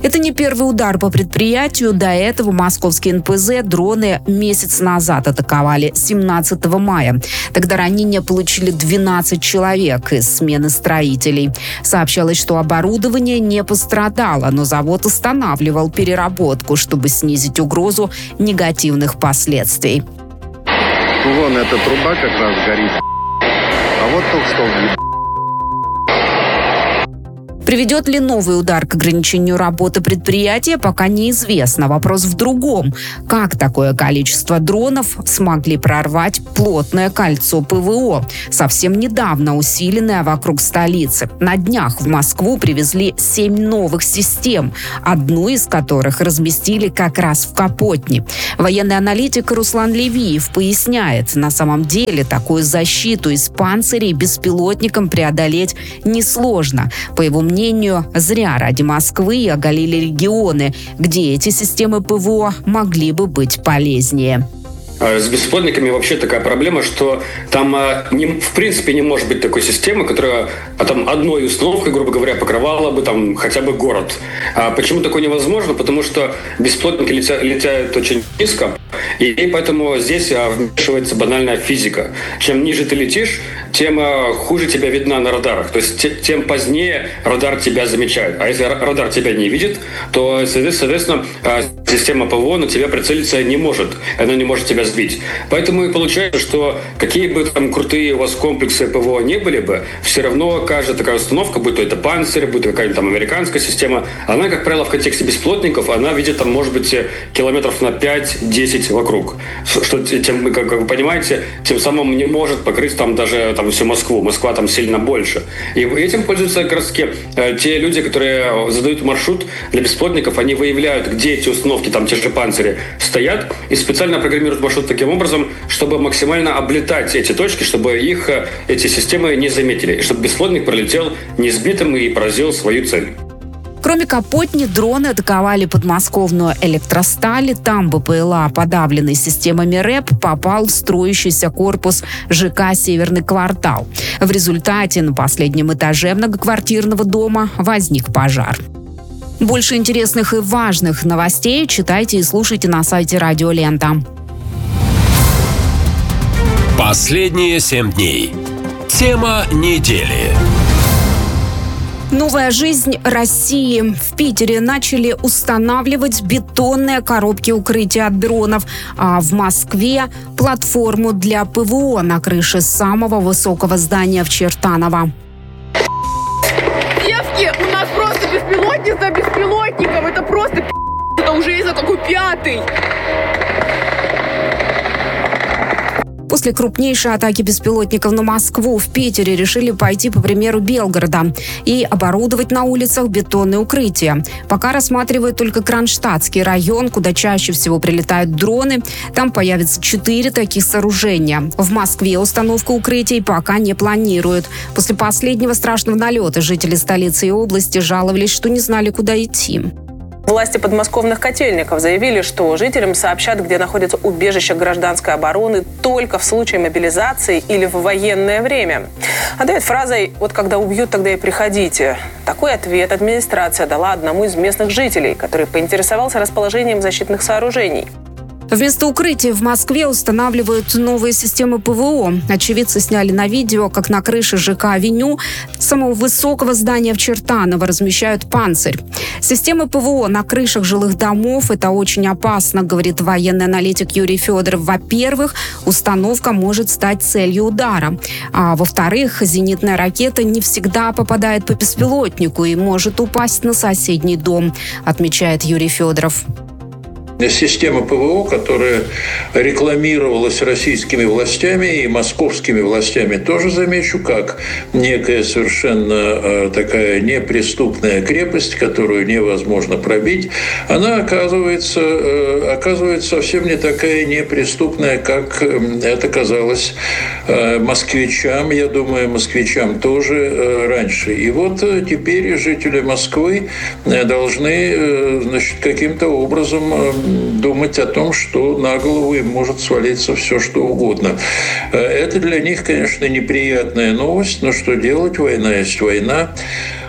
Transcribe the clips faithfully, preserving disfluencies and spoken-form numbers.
Это не первый удар по предприятию. До этого московские эн пэ зэ дроны месяц назад атаковали семнадцатого мая. Тогда ранения получили двенадцать человек из смены строителей. Сообщалось, что оборудование не пострадало, но завод останавливал переработку, чтобы снизить угрозу негативных последствий. Вон эта труба как раз горит. А вот только что въеб... Приведет ли новый удар к ограничению работы предприятия, пока неизвестно. Вопрос в другом. Как такое количество дронов смогли прорвать плотное кольцо пэ вэ о, совсем недавно усиленное вокруг столицы? На днях в Москву привезли семь новых систем, одну из которых разместили как раз в Капотне. Военный аналитик Руслан Левиев поясняет, на самом деле такую защиту из панцирей беспилотникам преодолеть несложно. По его мнению, мнению, зря ради Москвы оголили регионы, где эти системы пэ вэ о могли бы быть полезнее. С беспилотниками вообще такая проблема, что там не, в принципе не может быть такой системы, которая а там одной установкой, грубо говоря, покрывала бы там хотя бы город. А почему такое невозможно? Потому что беспилотники летя, летят очень низко, и поэтому здесь вмешивается банальная физика. Чем ниже ты летишь, тем хуже тебя видно на радарах. То есть тем позднее радар тебя замечает. А если радар тебя не видит, то, соответственно, система пэ вэ о на тебя прицелиться не может. Она не может тебя сбить. Поэтому и получается, что какие бы там крутые у вас комплексы пэ вэ о не были бы, все равно каждая такая установка, будь то это панцирь, будь то какая-нибудь там американская система, она, как правило, в контексте беспилотников, она видит там, может быть, километров на пять-десять вокруг. Что, тем, как вы понимаете, тем самым не может покрыть там даже там, всю Москву. Москва там сильно больше. И этим пользуются как раз таки те люди, которые задают маршрут для беспилотников, они выявляют, где эти установки, там те же панцири, стоят, и специально программируют маршрут таким образом, чтобы максимально облетать эти точки, чтобы их эти системы не заметили, и чтобы беспилотник пролетел несбитым и поразил свою цель. Кроме Капотни, дроны атаковали подмосковную Электросталь. Там бэ пэ эл а, подавленный системами рэп, попал в строящийся корпус жэ ка «Северный квартал». В результате на последнем этаже многоквартирного дома возник пожар. Больше интересных и важных новостей читайте и слушайте на сайте Радио Лента. Последние семь дней. Тема недели. Новая жизнь России. В Питере начали устанавливать бетонные коробки укрытия от дронов, а в Москве – платформу для пэ вэ о на крыше самого высокого здания в Чертаново. Девки, у нас просто беспилотник за беспилотником. Это просто пи***, это уже из-за какой пятый. После крупнейшей атаки беспилотников на Москву в Питере решили пойти по примеру Белгорода и оборудовать на улицах бетонные укрытия. Пока рассматривают только Кронштадтский район, куда чаще всего прилетают дроны. Там появится четыре таких сооружения. В Москве установку укрытий пока не планируют. После последнего страшного налета жители столицы и области жаловались, что не знали, куда идти. Власти подмосковных котельников заявили, что жителям сообщат, где находится убежище гражданской обороны только в случае мобилизации или в военное время. Ответ фразой «вот когда убьют, тогда и приходите». Такой ответ администрация дала одному из местных жителей, который поинтересовался расположением защитных сооружений. Вместо укрытия в Москве устанавливают новые системы пэ вэ о. Очевидцы сняли на видео, как на крыше жэ ка «Авеню» самого высокого здания в Чертаново размещают панцирь. Системы пэ вэ о на крышах жилых домов – это очень опасно, говорит военный аналитик Юрий Федоров. Во-первых, установка может стать целью удара. А во-вторых, зенитная ракета не всегда попадает по беспилотнику и может упасть на соседний дом, отмечает Юрий Федоров. Система пэ вэ о, которая рекламировалась российскими властями и московскими властями, тоже замечу, как некая совершенно такая неприступная крепость, которую невозможно пробить, она оказывается, оказывается совсем не такая неприступная, как это казалось москвичам, я думаю, москвичам тоже раньше. И вот теперь жители Москвы должны, значит, каким-то образом думать о том, что на голову им может свалиться все, что угодно. Это для них, конечно, неприятная новость, но что делать? Война есть война.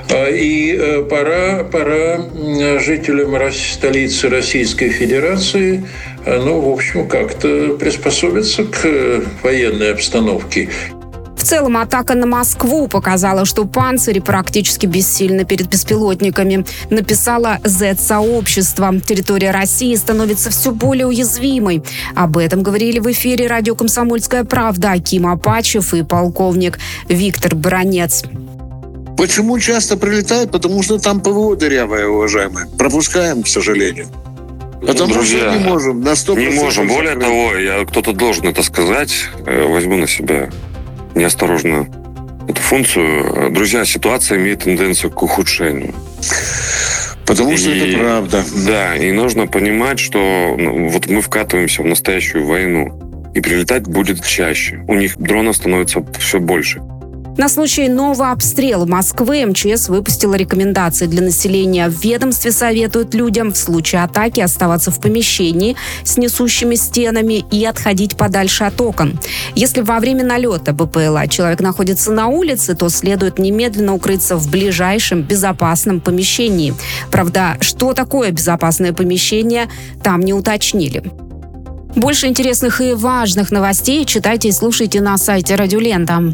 И пора, пора жителям столицы Российской Федерации, ну, в общем, как-то приспособиться к военной обстановке. В целом, атака на Москву показала, что панцири практически бессильны перед беспилотниками. Написала зет-сообщество. Территория России становится все более уязвимой. Об этом говорили в эфире радио «Комсомольская правда» Аким Апачев и полковник Виктор Баранец. Почему часто прилетают? Потому что там ПВО дырявое, уважаемые. Пропускаем, к сожалению. Потому Друзья, что не можем. На сто процентов не можем. Более того, я, кто-то должен это сказать. Возьму на себя неосторожно эту функцию. Друзья, ситуация имеет тенденцию к ухудшению. Потому что и, это правда. Да, и нужно понимать, что ну, вот мы вкатываемся в настоящую войну. И прилетать будет чаще. У них дронов становится все больше. На случай нового обстрела Москвы МЧС выпустила рекомендации для населения. В ведомстве советуют людям в случае атаки оставаться в помещении с несущими стенами и отходить подальше от окон. Если во время налета БПЛА человек находится на улице, то следует немедленно укрыться в ближайшем безопасном помещении. Правда, что такое безопасное помещение, там не уточнили. Больше интересных и важных новостей читайте и слушайте на сайте Радиолента.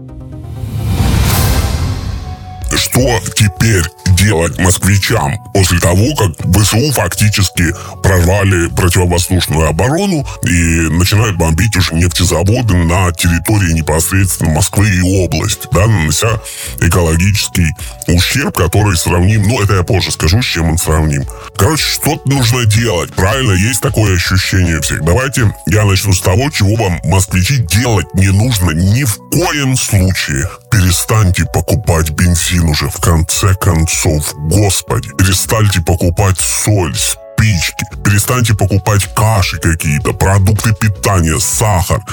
Что теперь делать москвичам после того, как ВСУ фактически прорвали противовоздушную оборону и начинают бомбить уже нефтезаводы на территории непосредственно Москвы и области, да, нанося экологический ущерб, который сравним, ну, это я позже скажу, с чем он сравним. Короче, что-то нужно делать, правильно? Есть такое ощущение у всех. Давайте я начну с того, чего вам, москвичи, делать не нужно ни в коем случае. Перестаньте покупать бензин уже, в конце концов. Господи, перестаньте покупать соль, спички, перестаньте покупать каши какие-то, продукты питания, сахар.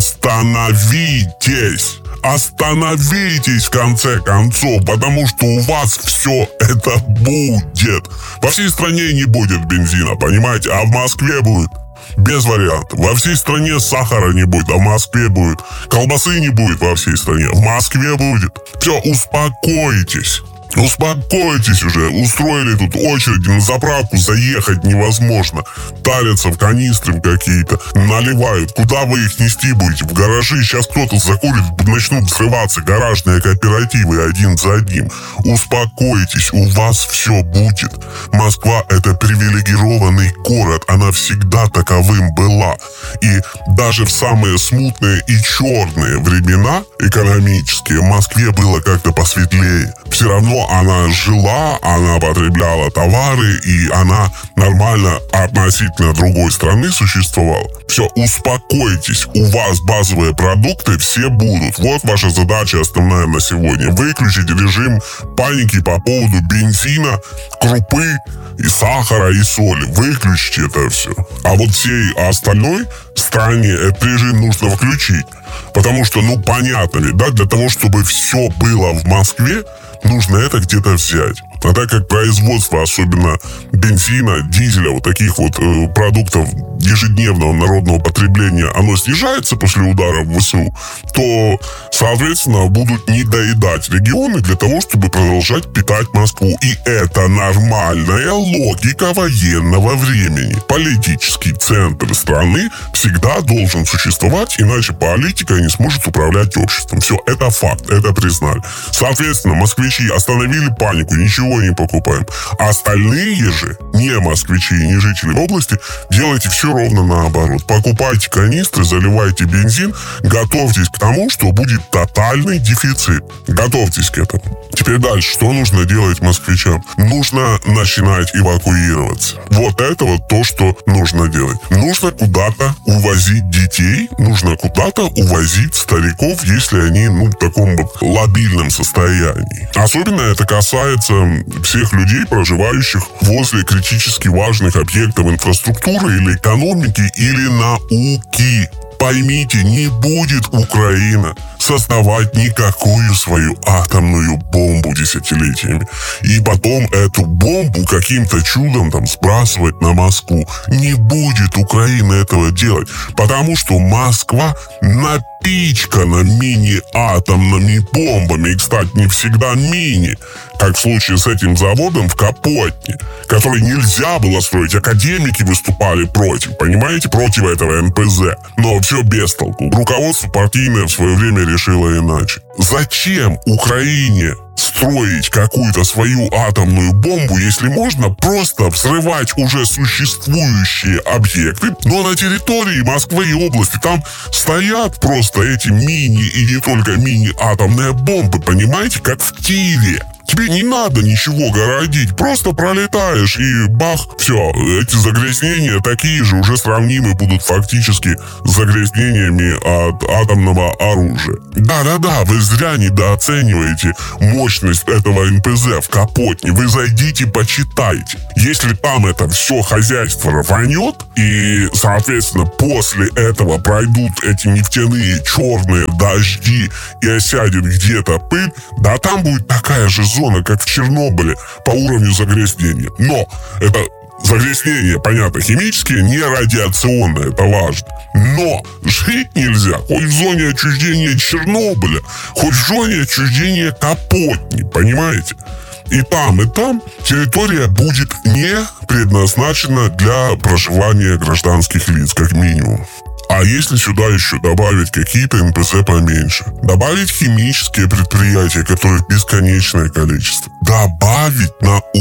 Остановитесь! Остановитесь, в конце концов, потому что у вас все это будет. Во всей стране не будет бензина, понимаете, а в Москве будет. Без вариантов. Во всей стране сахара не будет, а в Москве будет. Колбасы не будет во всей стране, в Москве будет. Все, успокойтесь. Успокойтесь уже. Устроили тут очереди на заправку, заехать невозможно. Тарятся в канистры какие-то, наливают. Куда вы их нести будете? В гаражи. Сейчас кто-то закурит, начнут взрываться гаражные кооперативы один за одним. Успокойтесь, у вас все будет. Москва — это привилегированный город. Она всегда таковым была. И даже в самые смутные и черные времена экономические в Москве было как-то посветлее. Все равно она жила, она потребляла товары, и она нормально относительно другой страны существовала. Все, успокойтесь, у вас базовые продукты все будут. Вот ваша задача основная на сегодня. Выключить режим паники по поводу бензина, крупы, и сахара, и соли. Выключите это все. А вот всей остальной стране этот режим нужно включить. Потому что, ну, понятно ведь, да, для того, чтобы все было в Москве, нужно это где-то взять. А так как производство, особенно бензина, дизеля, вот таких вот э, продуктов ежедневного народного потребления, оно снижается после ударов в ВСУ, то, соответственно, будут недоедать регионы для того, чтобы продолжать питать Москву. И это нормальная логика военного времени. Политический центр страны всегда должен существовать, иначе политика не сможет управлять обществом. Все, это факт, это признали. Соответственно, москвичи остановили панику, ничего не покупаем. А остальные же, не москвичи и не жители области, делайте все ровно наоборот. Покупайте канистры, заливайте бензин, готовьтесь к тому, что будет тотальный дефицит. Готовьтесь к этому. Теперь дальше, что нужно делать москвичам? Нужно начинать эвакуироваться. Вот это вот то, что нужно делать. Нужно куда-то увозить детей, нужно куда-то увозить стариков, если они, ну, в таком вот лобильном состоянии. Особенно это касается всех людей, проживающих возле критически важных объектов инфраструктуры или экономики, или науки. Поймите, не будет Украина создавать никакую свою атомную бомбу десятилетиями. И потом эту бомбу каким-то чудом там сбрасывать на Москву. Не будет Украина этого делать, потому что Москва напичкана мини-атомными бомбами. И, кстати, не всегда мини, как в случае с этим заводом в Капотне, который нельзя было строить. Академики выступали против, понимаете, против этого эн пэ зэ. Но все без толку. Руководство партийное в свое время решило иначе. Зачем Украине строить какую-то свою атомную бомбу, если можно просто взрывать уже существующие объекты, но на территории Москвы и области там стоят просто эти мини и не только мини-атомные бомбы, понимаете, как в Киеве. Тебе не надо ничего городить, просто пролетаешь и бах, все, эти загрязнения такие же, уже сравнимы будут фактически с загрязнениями от атомного оружия. Да-да-да, вы зря недооцениваете мощность этого эн пэ зэ в Капотне. Вы зайдите, почитайте. Если там это все хозяйство рванет, и, соответственно, после этого пройдут эти нефтяные черные дожди и осядет где-то пыль, да там будет такая же зона, как в Чернобыле, по уровню загрязнения. Но это загрязнение, понятно, химические, не радиационное, это важно. Но жить нельзя хоть в зоне отчуждения Чернобыля, хоть в зоне отчуждения Капотни, понимаете? И там, и там территория будет не предназначена для проживания гражданских лиц, как минимум. А если сюда еще добавить какие-то эн пэ зэ поменьше, добавить химические предприятия, которых бесконечное количество, добавить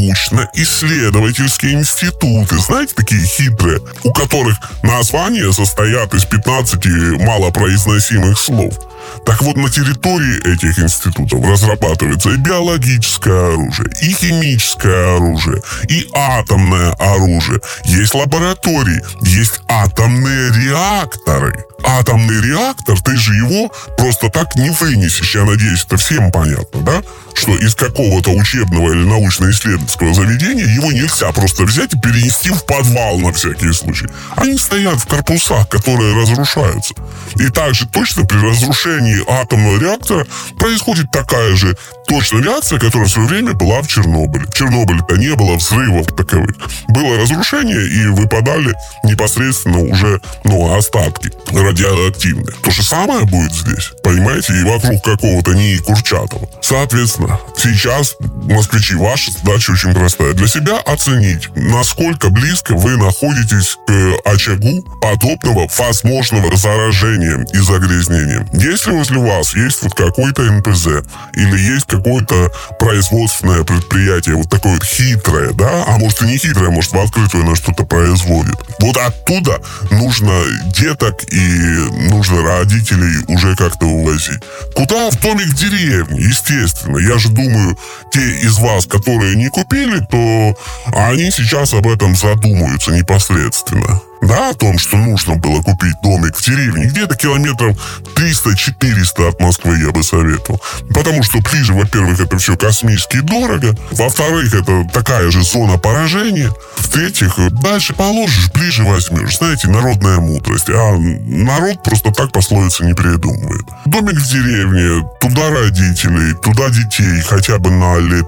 научно-исследовательские институты, знаете, такие хитрые, у которых названия состоят из пятнадцати малопроизносимых слов. Так вот, на территории этих институтов разрабатывается и биологическое оружие, и химическое оружие, и атомное оружие. Есть лаборатории, есть атомные реакторы. Атомный реактор, ты же его просто так не вынесешь. Я надеюсь, это всем понятно, да? Что из какого-то учебного или научно-исследовательского заведения его нельзя просто взять и перенести в подвал на всякий случай. Они стоят в корпусах, которые разрушаются. И также точно при разрушении атомного реактора происходит такая же точно реакция, которая в свое время была в Чернобыле. В Чернобыле-то не было взрывов таковых. Было разрушение, и выпадали непосредственно уже, ну, остатки радиоактивные. То же самое будет здесь, понимаете, и вокруг какого-то НИИ Курчатова. Соответственно, сейчас, москвичи, ваша задача очень простая. Для себя оценить, насколько близко вы находитесь к очагу подобного возможного заражения и загрязнения. Если возле вас есть вот какой-то эн пэ зэ или есть какое-то производственное предприятие, вот такое вот хитрое, да, а может и не хитрое, может в открытую оно что-то производит. Вот оттуда нужно деток и нужно родителей уже как-то увозить. Куда? В домик в деревне, естественно. Я же думаю, те из вас, которые не купили, то они сейчас об этом задумаются непосредственно. Да, о том, что нужно было купить домик в деревне, где-то километров триста-четыреста от Москвы, я бы советовал. Потому что ближе, во-первых, это все космически дорого. Во-вторых, это такая же зона поражения. В-третьих, дальше положишь, ближе возьмешь. Знаете, народная мудрость. А народ просто так пословицы не придумывает. Домик в деревне, туда родителей, туда детей, хотя бы на лето.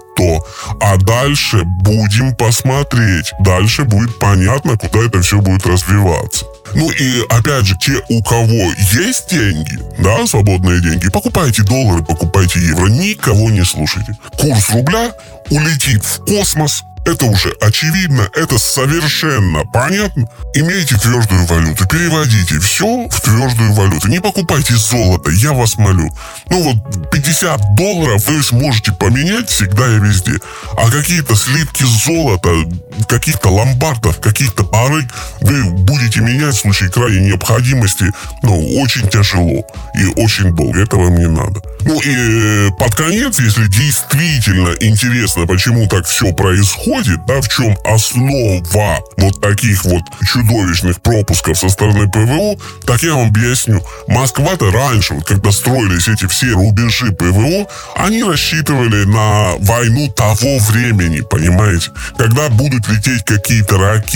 А дальше будем посмотреть. Дальше будет понятно, куда это все будет развиваться. Ну и опять же, те, у кого есть деньги, да, свободные деньги, покупайте доллары, покупайте евро, никого не слушайте. Курс рубля улетит в космос. Это уже очевидно, это совершенно понятно. Имейте твердую валюту, переводите все в твердую валюту. Не покупайте золото, я вас молю. Ну вот пятьдесят долларов вы сможете поменять всегда и везде. А какие-то слитки золота, каких-то ломбардов, каких-то барыг вы будете менять в случае крайней необходимости, ну, очень тяжело и очень долго. Этого мне надо. Ну и под конец, если действительно интересно, почему так все происходит, да, в чем основа вот таких вот чудовищных пропусков со стороны пэ вэ о, так я вам объясню. Москва-то раньше, вот когда строились эти все рубежи пэ вэ о, они рассчитывали на войну того времени, понимаете? Когда будут лететь какие-то ракеты,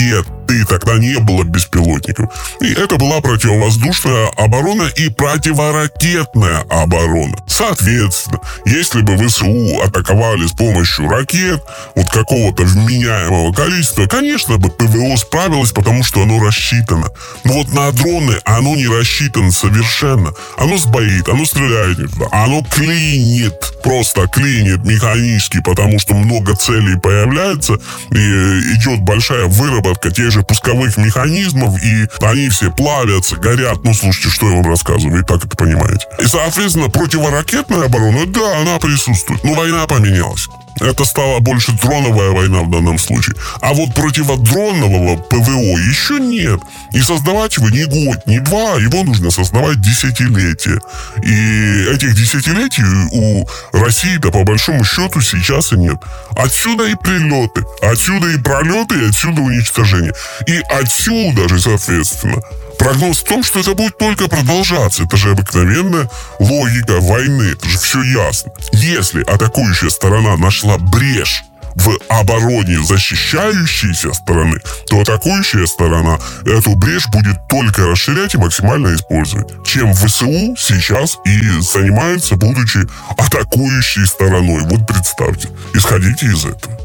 и тогда не было беспилотников. И это была противовоздушная оборона и противоракетная оборона. Соответственно, если бы ВСУ атаковали с помощью ракет, вот какого-то вменяемого количества, конечно бы ПВО справилось, потому что оно рассчитано. Но вот на дроны оно не рассчитано совершенно. Оно сбоит, оно стреляет не туда, оно клинит, просто клинит механически, потому что много целей появляется, и идет большая выработка тех же пусковых механизмов, и они все плавятся, горят. Ну, слушайте, что я вам рассказываю, и так это понимаете. И, соответственно, противоракетная оборона, да, она присутствует. Но война поменялась. Это стала больше дроновая война в данном случае. А вот противодронового ПВО еще нет. И создавать его не год, не два, его нужно создавать десятилетия. И этих десятилетий у России-то по большому счету сейчас и нет. Отсюда и прилеты, отсюда и пролеты, и отсюда уничтожение. И отсюда же, соответственно, прогноз в том, что это будет только продолжаться. Это же обыкновенная логика войны. Это же все ясно. Если атакующая сторона нашла брешь в обороне защищающейся стороны, то атакующая сторона эту брешь будет только расширять и максимально использовать. Чем ВСУ сейчас и занимается, будучи атакующей стороной. Вот представьте. Исходите из этого.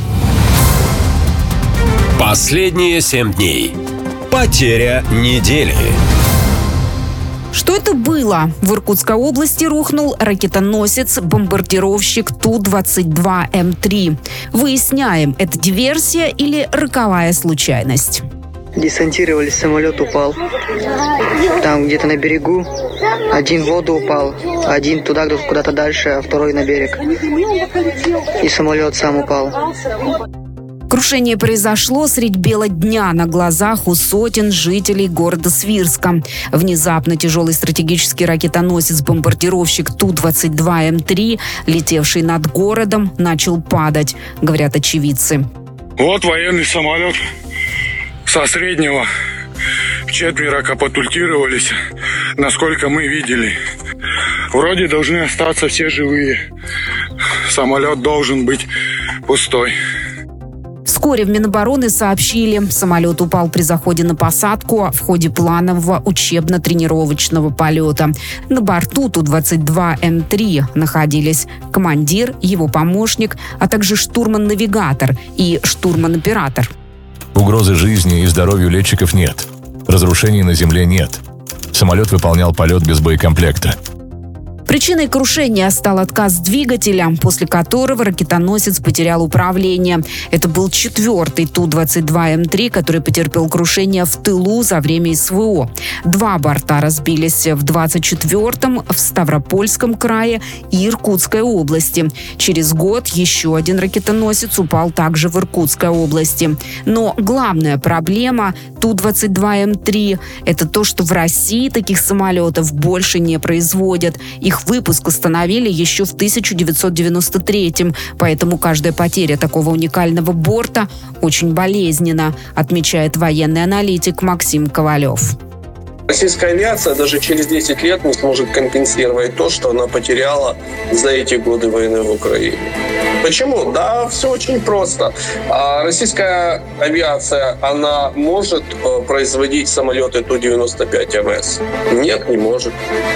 Последние семь дней. Потеря недели. Что это было? В Иркутской области рухнул ракетоносец-бомбардировщик Ту двадцать два М три. Выясняем, это диверсия или роковая случайность. Десантировались, самолет упал. Там где-то на берегу. Один в воду упал, один туда, куда-то дальше, а второй на берег. И самолет сам упал. Крушение произошло средь бела дня на глазах у сотен жителей города Свирска. Внезапно тяжелый стратегический ракетоносец-бомбардировщик Ту двадцать два М три, летевший над городом, начал падать, говорят очевидцы. Вот военный самолет со среднего четверо катапультировались, насколько мы видели. Вроде должны остаться все живые. Самолет должен быть пустой. Вскоре в Минобороны сообщили, самолет упал при заходе на посадку в ходе планового учебно-тренировочного полета. На борту Ту двадцать два М три находились командир, его помощник, а также штурман-навигатор и штурман-оператор. Угрозы жизни и здоровью летчиков нет. Разрушений на земле нет. Самолет выполнял полет без боекомплекта. Причиной крушения стал отказ двигателя, после которого ракетоносец потерял управление. Это был четвертый Ту двадцать два М три, который потерпел крушение в тылу за время СВО. Два борта разбились в двадцать четвёртом в Ставропольском крае и Иркутской области. Через год еще один ракетоносец упал также в Иркутской области. Но главная проблема Ту двадцать два М три – это то, что в России таких самолетов больше не производят. Их выпуск остановили еще в тысяча девятьсот девяносто третьем, поэтому каждая потеря такого уникального борта очень болезненна, отмечает военный аналитик Максим Ковалев. Российская авиация даже через десять лет не сможет компенсировать то, что она потеряла за эти годы войны в Украине. Почему? Да, все очень просто. А российская авиация, она может производить самолеты Ту девяносто пять М С? Нет, не может.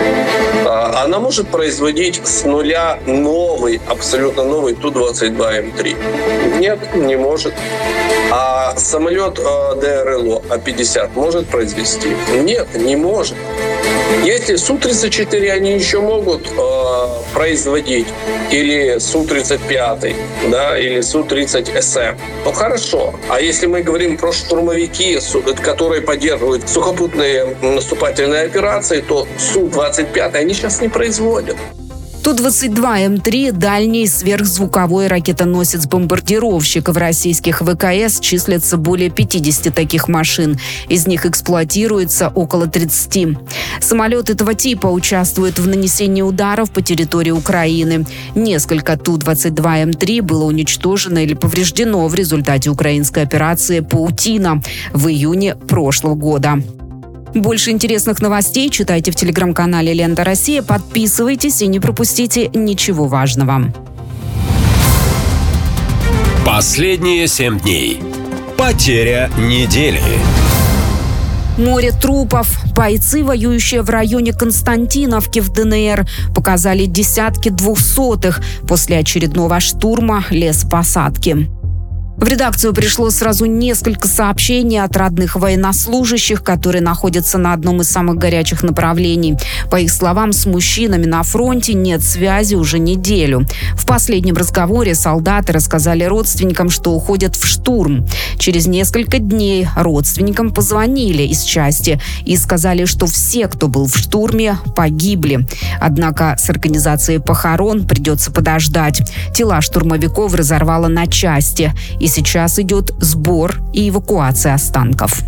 А она может производить с нуля новый, абсолютно новый Ту двадцать два М три? Нет, не может. А самолет Д Р Л О А пятьдесят может произвести? Нет, не может. Если Су тридцать четыре они еще могут э, производить, или Су тридцать пять, да, или Су тридцать С М, то хорошо. А если мы говорим про штурмовики, которые поддерживают сухопутные наступательные операции, то Су двадцать пять они сейчас не производят. Ту двадцать два М три – дальний сверхзвуковой ракетоносец-бомбардировщик. В российских В К С числится более пятидесяти таких машин. Из них эксплуатируется около тридцати. Самолет этого типа участвует в нанесении ударов по территории Украины. Несколько Ту двадцать два М три было уничтожено или повреждено в результате украинской операции «Паутина» в июне прошлого года. Больше интересных новостей читайте в телеграм-канале «Лента Россия». Подписывайтесь и не пропустите ничего важного. Последние семь дней. Потеря недели. Море трупов. Бойцы, воюющие в районе Константиновки в ДНР, показали десятки двухсотых после очередного штурма лесопосадки. В редакцию пришло сразу несколько сообщений от родных военнослужащих, которые находятся на одном из самых горячих направлений. По их словам, с мужчинами на фронте нет связи уже неделю. В последнем разговоре солдаты рассказали родственникам, что уходят в штурм. Через несколько дней родственникам позвонили из части и сказали, что все, кто был в штурме, погибли. Однако с организацией похорон придется подождать. Тела штурмовиков разорвало на части. И сейчас идет сбор и эвакуация останков.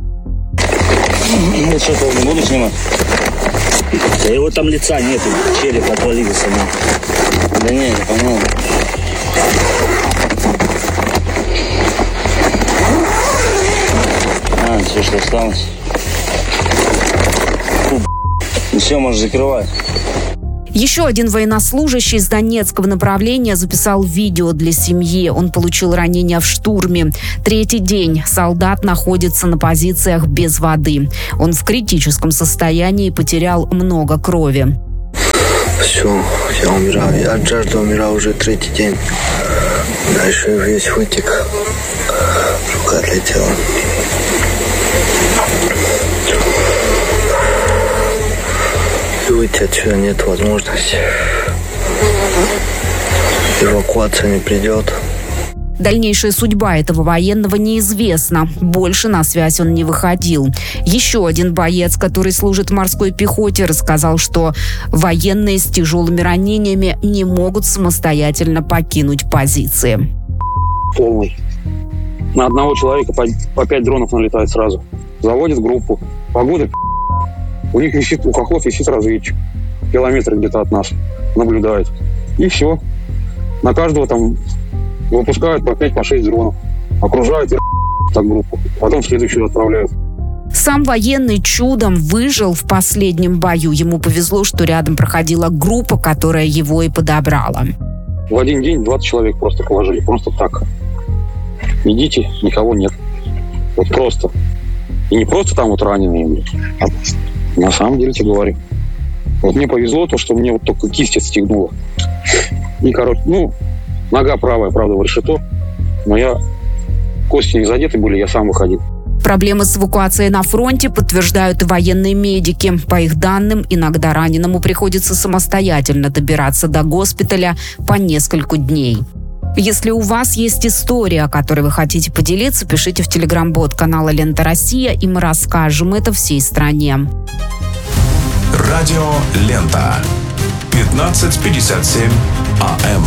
Ну, что-то не буду снимать. Да его там лица нету, череп отвалился. Да не, не по-моему. А, все, что осталось. Фу, ну все, можешь закрывать. Еще один военнослужащий из Донецкого направления записал видео для семьи. Он получил ранение в штурме. Третий день солдат находится на позициях без воды. Он в критическом состоянии и потерял много крови. Все, я умираю. Я от жажды умираю уже третий день. Дальше весь вытек. Рука отлетела. Выйти отсюда нет возможности. Эвакуация не придет. Дальнейшая судьба этого военного неизвестна. Больше на связь он не выходил. Еще один боец, который служит в морской пехоте, рассказал, что военные с тяжелыми ранениями не могут самостоятельно покинуть позиции. Полный. На одного человека по, по пять дронов налетает сразу. Заводит группу. Погода. У них висит, у хохлов висит разведчик. Километр где-то от нас. Наблюдает. И все. На каждого там выпускают по пять, по шесть дронов. Окружают и так группу. Потом следующую отправляют. Сам военный чудом выжил в последнем бою. Ему повезло, что рядом проходила группа, которая его и подобрала. В один день двадцать человек просто положили. Просто так. Идите, никого нет. Вот просто. И не просто там вот раненые, а на самом деле тебе говорю. Вот мне повезло то, что мне вот только кисть отстегнула. И, короче, ну, нога правая, правда, в решето. Но я, кости не задеты были, я сам выходил. Проблемы с эвакуацией на фронте подтверждают и военные медики. По их данным, иногда раненому приходится самостоятельно добираться до госпиталя по несколько дней. Если у вас есть история, о которой вы хотите поделиться, пишите в телеграм-бот канала «Лента Россия», и мы расскажем это всей стране. Радио «Лента». пятнадцать пятьдесят семь АМ.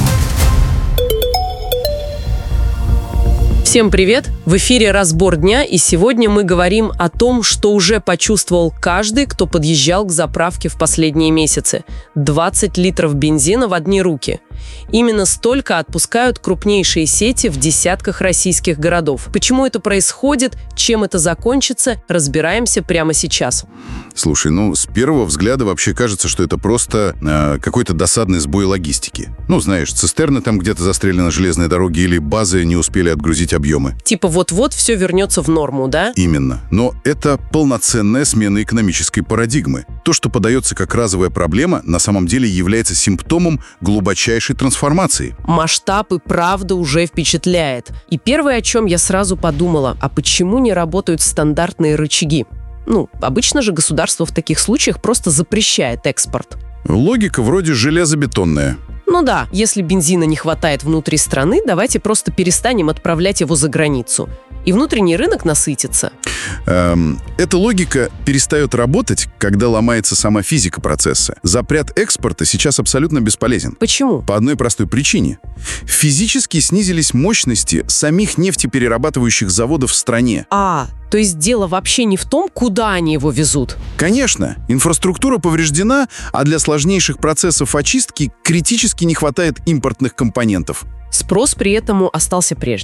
Всем привет! В эфире «Разбор дня», и сегодня мы говорим о том, что уже почувствовал каждый, кто подъезжал к заправке в последние месяцы. двадцать литров бензина в одни руки. Именно столько отпускают крупнейшие сети в десятках российских городов. Почему это происходит, чем это закончится, разбираемся прямо сейчас. Слушай, ну, с первого взгляда вообще кажется, что это просто э, какой-то досадный сбой логистики. Ну, знаешь, цистерны там где-то застряли на железной дороге или базы не успели отгрузить объемы. Типа вот-вот все вернется в норму, да? Именно. Но это полноценная смена экономической парадигмы. То, что подается как разовая проблема, на самом деле является симптомом глубочайшей трансформации. Масштаб и правда уже впечатляет. И первое, о чем я сразу подумала, а почему не работают стандартные рычаги? Ну, обычно же государство в таких случаях просто запрещает экспорт. Логика вроде железобетонная. Ну да, если бензина не хватает внутри страны, давайте просто перестанем отправлять его за границу. И внутренний рынок насытится. Эм, эта логика перестает работать, когда ломается сама физика процесса. Запрет экспорта сейчас абсолютно бесполезен. Почему? По одной простой причине. Физически снизились мощности самих нефтеперерабатывающих заводов в стране. А, то есть дело вообще не в том, куда они его везут? Конечно. Инфраструктура повреждена, а для сложнейших процессов очистки критически не хватает импортных компонентов. Спрос при этом остался прежним.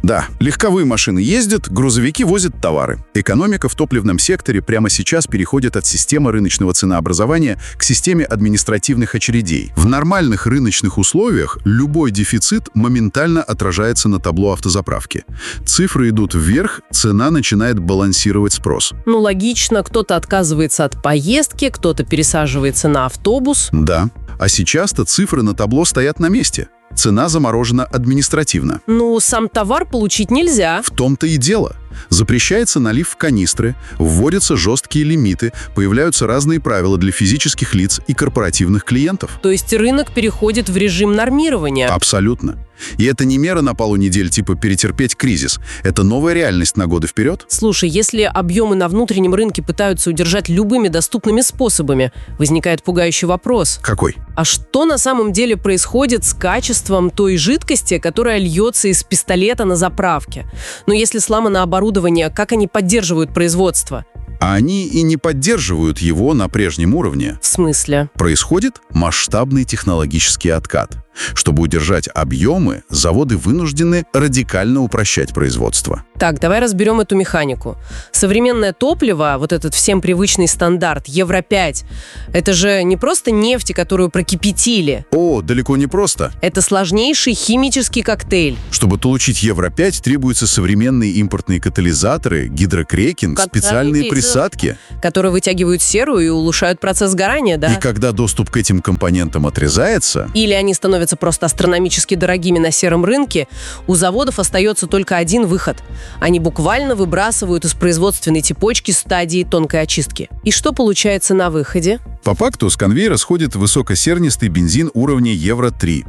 Да, легковые машины ездят, грузовики возят товары. Экономика в топливном секторе прямо сейчас переходит от системы рыночного ценообразования к системе административных очередей. В нормальных рыночных условиях любой дефицит моментально отражается на табло автозаправки. Цифры идут вверх, цена начинает балансировать спрос. Ну, логично, кто-то отказывается от поездки, кто-то пересаживается на автобус. Да, а сейчас-то цифры на табло стоят на месте. Цена заморожена административно. Ну, сам товар получить нельзя. В том-то и дело. Запрещается налив в канистры, вводятся жесткие лимиты, появляются разные правила для физических лиц и корпоративных клиентов. То есть рынок переходит в режим нормирования? Абсолютно. И это не мера на пару недель типа перетерпеть кризис. Это новая реальность на годы вперед. Слушай, если объемы на внутреннем рынке пытаются удержать любыми доступными способами, возникает пугающий вопрос. Какой? А что на самом деле происходит с качеством той жидкости, которая льется из пистолета на заправке? Ну, если сломано оборудование, как они поддерживают производство? А они и не поддерживают его на прежнем уровне. В смысле? Происходит масштабный технологический откат. Чтобы удержать объемы, заводы вынуждены радикально упрощать производство. Так, давай разберем эту механику. Современное топливо, вот этот всем привычный стандарт, евро пять, это же не просто нефть, которую прокипятили. О, далеко не просто. Это сложнейший химический коктейль. Чтобы получить евро пять, требуются современные импортные катализаторы, гидрокрекинг, Как специальные присадки. Которые вытягивают серу и улучшают процесс горания, да? И когда доступ к этим компонентам отрезается... Или они становятся просто астрономически дорогими на сером рынке, у заводов остается только один выход. Они буквально выбрасывают из производственной цепочки стадии тонкой очистки. И что получается на выходе? По факту с конвейера сходит высокосернистый бензин уровня евро три.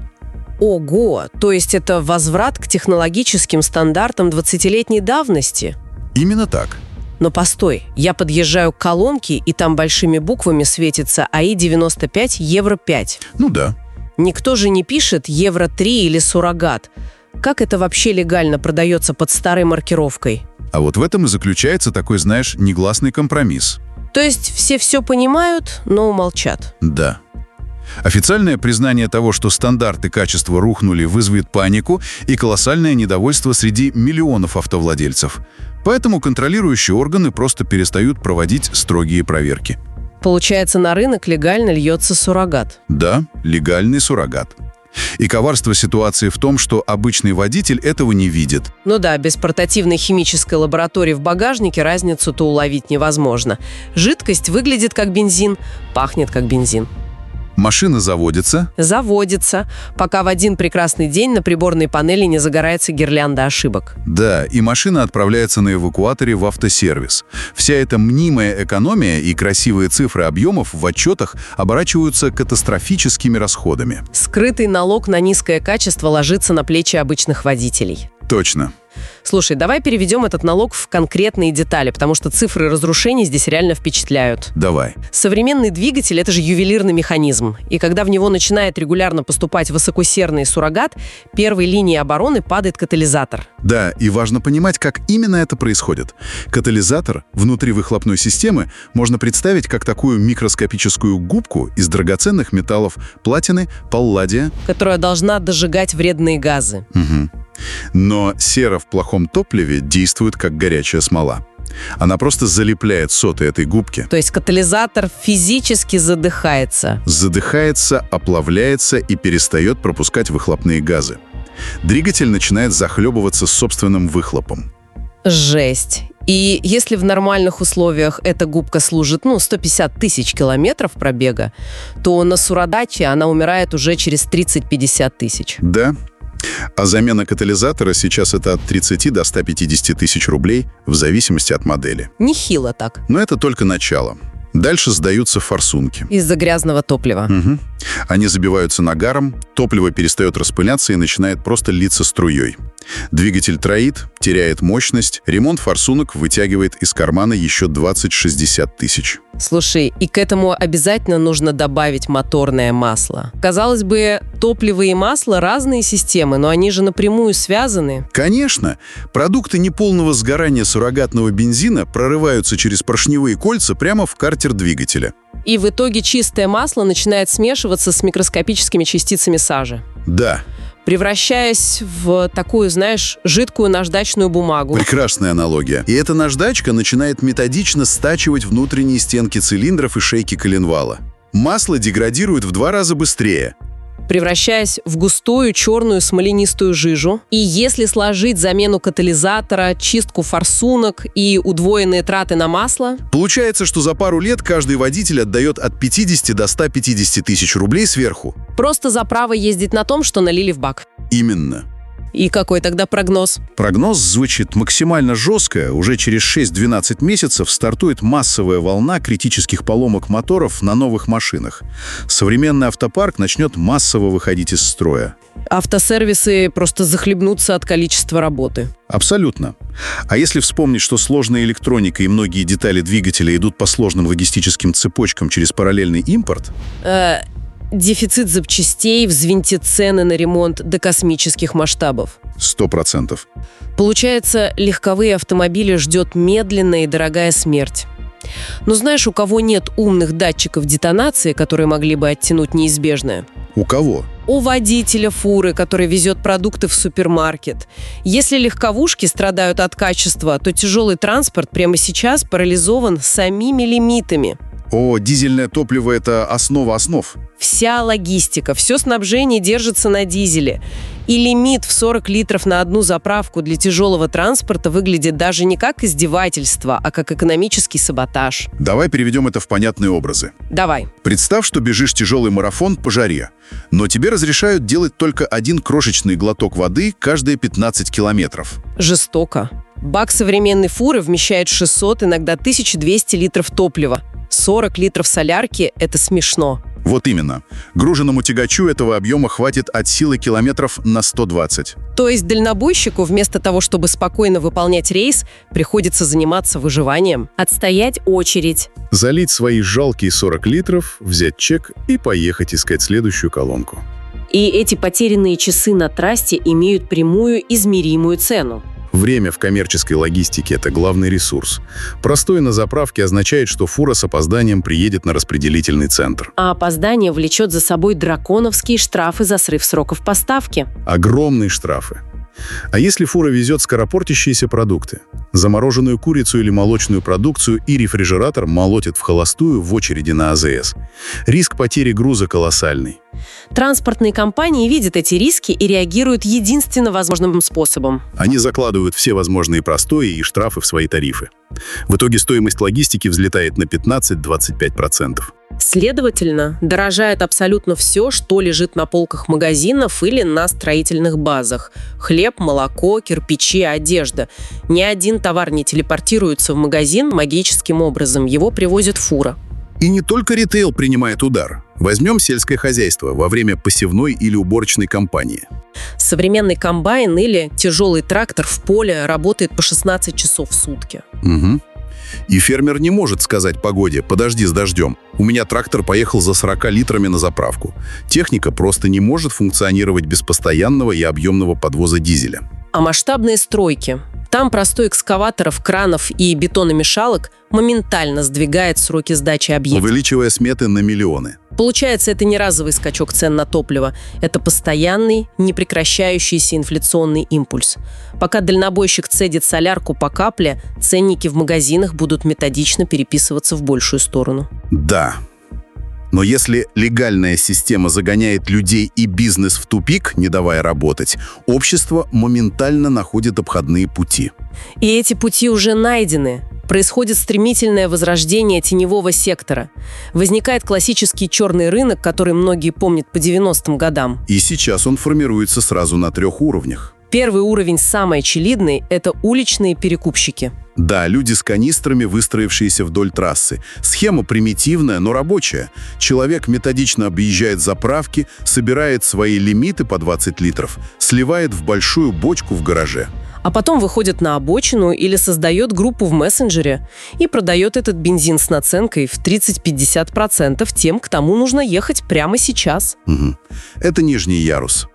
Ого! То есть это возврат к технологическим стандартам двадцатилетней давности? Именно так. Но постой, я подъезжаю к колонке, и там большими буквами светится АИ девяносто пять евро пять. Ну да. Никто же не пишет евро три или суррогат. Как это вообще легально продается под старой маркировкой? А вот в этом и заключается такой, знаешь, негласный компромисс. То есть все все понимают, но умолчат? Да. Официальное признание того, что стандарты качества рухнули, вызовет панику и колоссальное недовольство среди миллионов автовладельцев. Поэтому контролирующие органы просто перестают проводить строгие проверки. Получается, на рынок легально льется суррогат. Да, легальный суррогат. И коварство ситуации в том, что обычный водитель этого не видит. Ну да, без портативной химической лаборатории в багажнике разницу-то уловить невозможно. Жидкость выглядит как бензин, пахнет как бензин. Машина заводится? Заводится, пока в один прекрасный день на приборной панели не загорается гирлянда ошибок. Да, и машина отправляется на эвакуаторе в автосервис. Вся эта мнимая экономия и красивые цифры объемов в отчетах оборачиваются катастрофическими расходами. Скрытый налог на низкое качество ложится на плечи обычных водителей. Точно. Слушай, давай переведем этот налог в конкретные детали, потому что цифры разрушений здесь реально впечатляют. Давай. Современный двигатель – это же ювелирный механизм. И когда в него начинает регулярно поступать высокосерный суррогат, первой линией обороны падает катализатор. Да, и важно понимать, как именно это происходит. Катализатор внутри выхлопной системы можно представить как такую микроскопическую губку из драгоценных металлов платины, палладия, которая должна дожигать вредные газы. Угу. Но сера в плохом топливе действует как горячая смола. Она просто залепляет соты этой губки. То есть катализатор физически задыхается. Задыхается, оплавляется и перестает пропускать выхлопные газы. Двигатель начинает захлебываться собственным выхлопом. Жесть. И если в нормальных условиях эта губка служит, ну, сто пятьдесят тысяч километров пробега, то на суррогате она умирает уже через тридцать-пятьдесят тысяч. Да. А замена катализатора сейчас это от тридцати до ста пятидесяти тысяч рублей в зависимости от модели. Нехило так. Но это только начало. Дальше сдаются форсунки. Из-за грязного топлива. Угу. Они забиваются нагаром, топливо перестает распыляться и начинает просто литься струей. Двигатель троит, теряет мощность, ремонт форсунок вытягивает из кармана еще двадцать-шестьдесят тысяч. Слушай, и к этому обязательно нужно добавить моторное масло. Казалось бы, топливо и масло – разные системы, но они же напрямую связаны. Конечно. Продукты неполного сгорания суррогатного бензина прорываются через поршневые кольца прямо в картер двигателя. И в итоге чистое масло начинает смешиваться с микроскопическими частицами сажи. Да. превращаясь в такую, знаешь, жидкую наждачную бумагу. Прекрасная аналогия. И эта наждачка начинает методично стачивать внутренние стенки цилиндров и шейки коленвала. Масло деградирует в два раза быстрее, превращаясь в густую черную смоленистую жижу. И если сложить замену катализатора, чистку форсунок и удвоенные траты на масло, получается, что за пару лет каждый водитель отдает от пятидесяти до ста пятидесяти тысяч рублей сверху. Просто за право ездить на том, что налили в бак. Именно. И какой тогда прогноз? Прогноз звучит максимально жестко. Уже через шесть-двенадцать месяцев стартует массовая волна критических поломок моторов на новых машинах. Современный автопарк начнет массово выходить из строя. Автосервисы просто захлебнутся от количества работы. Абсолютно. А если вспомнить, что сложная электроника и многие детали двигателя идут по сложным логистическим цепочкам через параллельный импорт... Э Дефицит запчастей взвинтит цены на ремонт до космических масштабов. Сто процентов. Получается, легковые автомобили ждет медленная и дорогая смерть. Но знаешь, у кого нет умных датчиков детонации, которые могли бы оттянуть неизбежное? У кого? У водителя фуры, который везет продукты в супермаркет. Если легковушки страдают от качества, то тяжелый транспорт прямо сейчас парализован самими лимитами. О, дизельное топливо – это основа основ. Вся логистика, все снабжение держится на дизеле. И лимит в сорок литров на одну заправку для тяжелого транспорта выглядит даже не как издевательство, а как экономический саботаж. Давай переведем это в понятные образы. Давай. Представь, что бежишь тяжелый марафон по жаре, но тебе разрешают делать только один крошечный глоток воды каждые пятнадцать километров. Жестоко. Бак современной фуры вмещает шестьсот, иногда тысяча двести литров топлива. сорок литров солярки – это смешно. Вот именно. Груженному тягачу этого объема хватит от силы километров на сто двадцать. То есть дальнобойщику вместо того, чтобы спокойно выполнять рейс, приходится заниматься выживанием. Отстоять очередь. Залить свои жалкие сорок литров, взять чек и поехать искать следующую колонку. И эти потерянные часы на трассе имеют прямую измеримую цену. Время в коммерческой логистике – это главный ресурс. Простой на заправке означает, что фура с опозданием приедет на распределительный центр. А опоздание влечет за собой драконовские штрафы за срыв сроков поставки. Огромные штрафы. А если фура везет скоропортящиеся продукты? Замороженную курицу или молочную продукцию и рефрижератор молотит в холостую в очереди на а зэ эс. Риск потери груза колоссальный. Транспортные компании видят эти риски и реагируют единственно возможным способом. Они закладывают все возможные простои и штрафы в свои тарифы. В итоге стоимость логистики взлетает на пятнадцать-двадцать пять процентов. Следовательно, дорожает абсолютно все, что лежит на полках магазинов или на строительных базах. Хлеб, молоко, кирпичи, одежда. Ни один товар не телепортируется в магазин магическим образом. Его привозит фура. И не только ритейл принимает удар. Возьмем сельское хозяйство во время посевной или уборочной кампании. Современный комбайн или тяжелый трактор в поле работает по шестнадцать часов в сутки. Угу. И фермер не может сказать погоде: подожди с дождем, у меня трактор поехал за сорока литрами на заправку. Техника просто не может функционировать без постоянного и объемного подвоза дизеля. А масштабные стройки? Там простой экскаваторов, кранов и бетономешалок моментально сдвигает сроки сдачи объектов, увеличивая сметы на миллионы. Получается, это не разовый скачок цен на топливо. Это постоянный, непрекращающийся инфляционный импульс. Пока дальнобойщик цедит солярку по капле, ценники в магазинах будут методично переписываться в большую сторону. Да. Но если легальная система загоняет людей и бизнес в тупик, не давая работать, общество моментально находит обходные пути. И эти пути уже найдены. Происходит стремительное возрождение теневого сектора. Возникает классический черный рынок, который многие помнят по девяностым годам. И сейчас он формируется сразу на трех уровнях. Первый уровень, самый очевидный, это уличные перекупщики. Да, люди с канистрами, выстроившиеся вдоль трассы. Схема примитивная, но рабочая. Человек методично объезжает заправки, собирает свои лимиты по двадцать литров, сливает в большую бочку в гараже. А потом выходит на обочину или создает группу в мессенджере и продает этот бензин с наценкой в тридцать-пятьдесят процентов тем, к тому нужно ехать прямо сейчас. Угу. Это нижний ярус.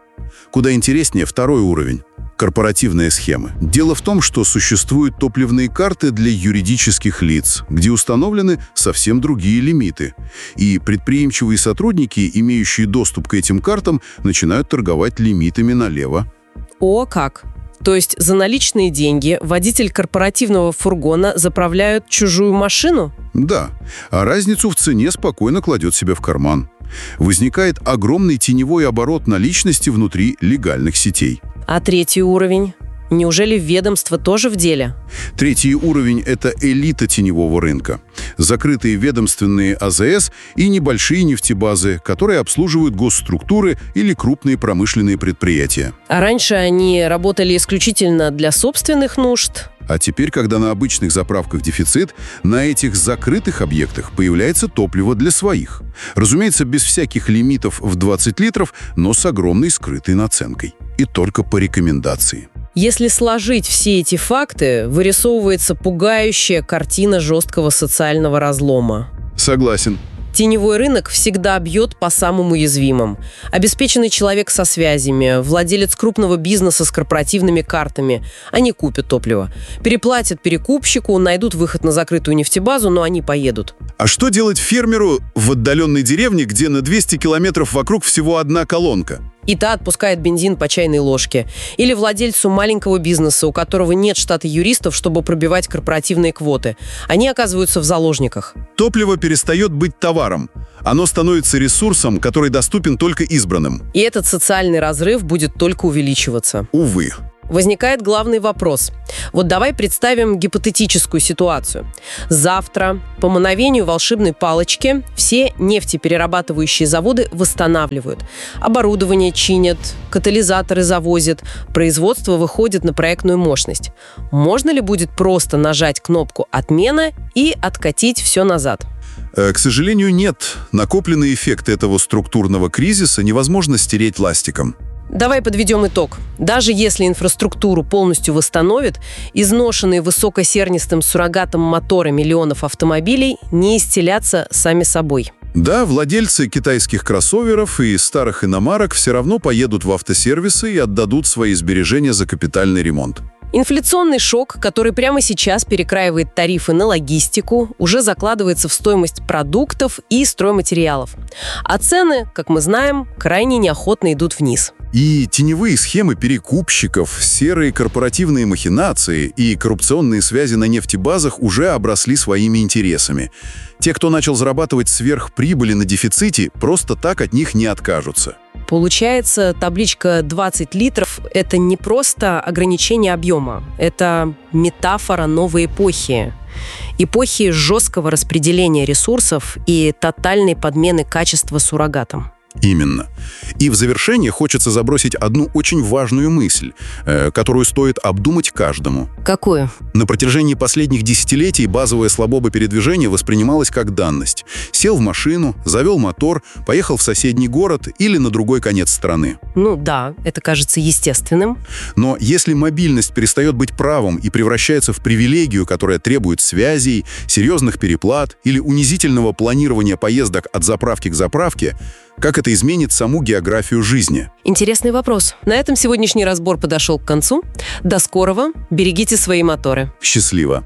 Куда интереснее второй уровень – корпоративные схемы. Дело в том, что существуют топливные карты для юридических лиц, где установлены совсем другие лимиты. И предприимчивые сотрудники, имеющие доступ к этим картам, начинают торговать лимитами налево. О, как! То есть за наличные деньги водитель корпоративного фургона заправляет чужую машину? Да, а разницу в цене спокойно кладет себе в карман. Возникает огромный теневой оборот наличности внутри легальных сетей. А третий уровень? Неужели ведомство тоже в деле? Третий уровень – это элита теневого рынка. Закрытые ведомственные А Зэ Эс и небольшие нефтебазы, которые обслуживают госструктуры или крупные промышленные предприятия. А раньше они работали исключительно для собственных нужд? А теперь, когда на обычных заправках дефицит, на этих закрытых объектах появляется топливо для своих. Разумеется, без всяких лимитов в двадцать литров, но с огромной скрытой наценкой. И только по рекомендации. Если сложить все эти факты, вырисовывается пугающая картина жесткого социального разлома. Согласен. Теневой рынок всегда бьет по самым уязвимым. Обеспеченный человек со связями, владелец крупного бизнеса с корпоративными картами. Они купят топливо. Переплатят перекупщику, найдут выход на закрытую нефтебазу, но они поедут. А что делать фермеру в отдаленной деревне, где на двести километров вокруг всего одна колонка? И та отпускает бензин по чайной ложке. Или владельцу маленького бизнеса, у которого нет штата юристов, чтобы пробивать корпоративные квоты. Они оказываются в заложниках. Топливо перестает быть товаром. Оно становится ресурсом, который доступен только избранным. И этот социальный разрыв будет только увеличиваться. Увы. Возникает главный вопрос. Вот давай представим гипотетическую ситуацию. Завтра, по мановению волшебной палочки, все нефтеперерабатывающие заводы восстанавливают. Оборудование чинят, катализаторы завозят, производство выходит на проектную мощность. Можно ли будет просто нажать кнопку «Отмена» и откатить все назад? К сожалению, нет. Накопленный эффект этого структурного кризиса невозможно стереть ластиком. Давай подведем итог. Даже если инфраструктуру полностью восстановят, изношенные высокосернистым суррогатом моторы миллионов автомобилей не исцелятся сами собой. Да, владельцы китайских кроссоверов и старых иномарок все равно поедут в автосервисы и отдадут свои сбережения за капитальный ремонт. Инфляционный шок, который прямо сейчас перекраивает тарифы на логистику, уже закладывается в стоимость продуктов и стройматериалов. А цены, как мы знаем, крайне неохотно идут вниз. И теневые схемы перекупщиков, серые корпоративные махинации и коррупционные связи на нефтебазах уже обросли своими интересами. Те, кто начал зарабатывать сверхприбыли на дефиците, просто так от них не откажутся. Получается, табличка двадцать литров – это не просто ограничение объема, это метафора новой эпохи. Эпохи жесткого распределения ресурсов и тотальной подмены качества суррогатом. Именно. И в завершение хочется забросить одну очень важную мысль, э, которую стоит обдумать каждому. Какую? На протяжении последних десятилетий базовая слабоба передвижения воспринималась как данность. Сел в машину, завел мотор, поехал в соседний город или на другой конец страны. Ну да, это кажется естественным. Но если мобильность перестает быть правом и превращается в привилегию, которая требует связей, серьезных переплат или унизительного планирования поездок от заправки к заправке, как это изменит саму географию жизни? Интересный вопрос. На этом сегодняшний разбор подошел к концу. До скорого. Берегите свои моторы. Счастливо.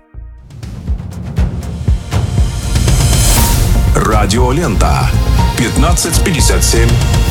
Радиолента. пятнадцать пятьдесят семь